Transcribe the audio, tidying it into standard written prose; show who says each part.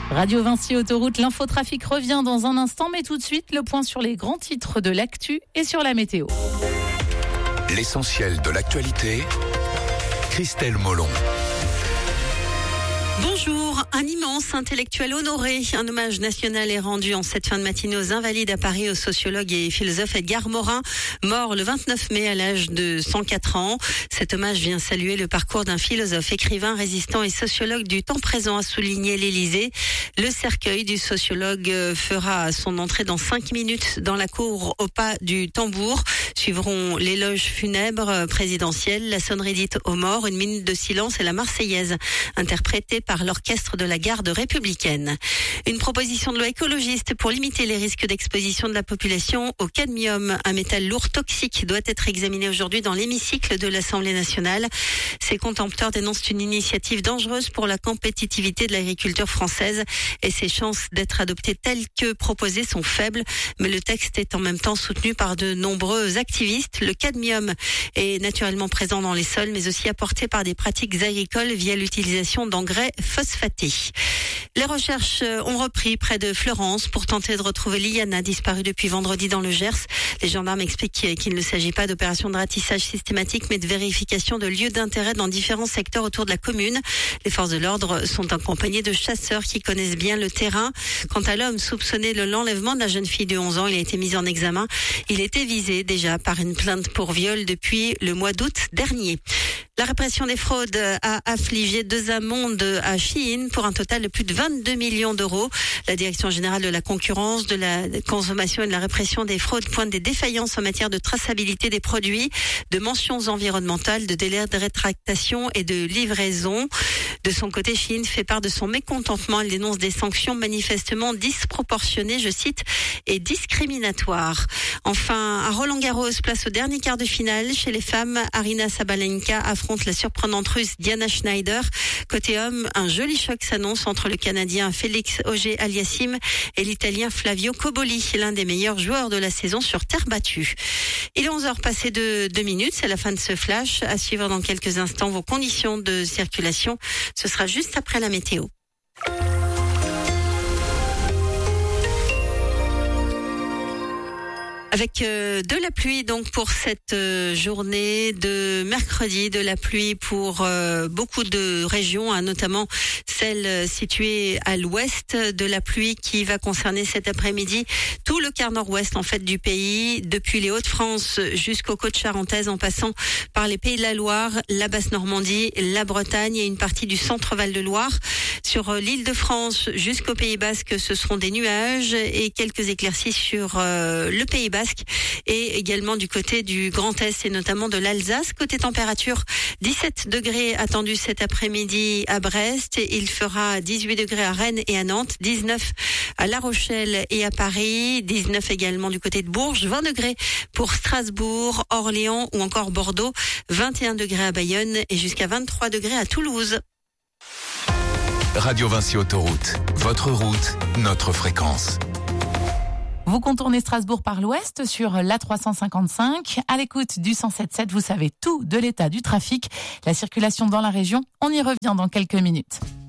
Speaker 1: Radio Vinci Autoroute, l'infotrafic revient dans un instant, mais tout de suite, le point sur les grands titres de l'actu et sur la météo.
Speaker 2: L'essentiel de l'actualité, Christelle Molon.
Speaker 3: Bonjour, un immense intellectuel honoré. Un hommage national est rendu en cette fin de matinée aux Invalides à Paris au sociologue et philosophe Edgar Morin, mort le 29 mai à l'âge de 104 ans. Cet hommage vient saluer le parcours d'un philosophe, écrivain, résistant et sociologue du temps présent, a souligné l'Élysée. Le cercueil du sociologue fera son entrée dans 5 minutes dans la cour au pas du tambour. Suivront l'éloge funèbre présidentiel, la sonnerie dite aux morts, une minute de silence et la Marseillaise, interprétée par l'orchestre de la garde républicaine. Une proposition de loi écologiste pour limiter les risques d'exposition de la population au cadmium, un métal lourd toxique, doit être examinée aujourd'hui dans l'hémicycle de l'Assemblée nationale. Ses contempteurs dénoncent une initiative dangereuse pour la compétitivité de l'agriculture française et ses chances d'être adoptées telles que proposées sont faibles, mais le texte est en même temps soutenu par de nombreux activistes. Le cadmium est naturellement présent dans les sols, mais aussi apporté par des pratiques agricoles via l'utilisation d'engrais phosphatés. Les recherches ont repris près de Fleurance pour tenter de retrouver Liana, disparue depuis vendredi dans le Gers. Les gendarmes expliquent qu'il ne s'agit pas d'opération de ratissage systématique, mais de vérification de lieux d'intérêt dans différents secteurs autour de la commune. Les forces de l'ordre sont accompagnées de chasseurs qui connaissent bien le terrain. Quant à l'homme soupçonné de l'enlèvement de la jeune fille de 11 ans, il a été mis en examen. Il était visé déjà par une plainte pour viol depuis le mois d'août dernier. La répression des fraudes a affligé 2 amendes à Shein pour un total de plus de 22 millions d'euros. La Direction générale de la concurrence, de la consommation et de la répression des fraudes pointe des défaillances en matière de traçabilité des produits, de mentions environnementales, de délais de rétractation et de livraison. De son côté, Shein fait part de son mécontentement. Elle dénonce des sanctions manifestement disproportionnées, je cite, et discriminatoires. Enfin, à Roland-Garros, place au dernier quart de finale. Chez les femmes, Aryna Sabalenka affronte la surprenante russe Diana Schneider. Côté homme, un joli choc s'annonce entre le Canadien Félix Auger-Aliassime et l'Italien Flavio Cobolli, l'un des meilleurs joueurs de la saison sur terre battue. Il est 11h passé de 2 minutes, c'est la fin de ce flash. À suivre dans quelques instants vos conditions de circulation. Ce sera juste après la météo. Avec de la pluie donc pour cette journée de mercredi, de la pluie pour beaucoup de régions, notamment celles situées à l'ouest, de la pluie qui va concerner cet après-midi tout le quart nord-ouest en fait du pays, depuis les Hauts-de-France jusqu'aux côtes charentaises en passant par les Pays de la Loire, la Basse-Normandie, la Bretagne et une partie du centre-Val de Loire. Sur l'île de France jusqu'au Pays Basque, ce seront des nuages et quelques éclaircies sur le Pays Basque et également du côté du Grand Est et notamment de l'Alsace. Côté température, 17 degrés attendus cet après-midi à Brest. Il fera 18 degrés à Rennes et à Nantes, 19 à La Rochelle et à Paris, 19 également du côté de Bourges, 20 degrés pour Strasbourg, Orléans ou encore Bordeaux, 21 degrés à Bayonne et jusqu'à 23 degrés à Toulouse.
Speaker 2: Radio Vinci Autoroute, votre route, notre fréquence.
Speaker 1: Vous contournez Strasbourg par l'ouest sur l'A355. À l'écoute du 107.7, vous savez tout de l'état du trafic, la circulation dans la région. On y revient dans quelques minutes.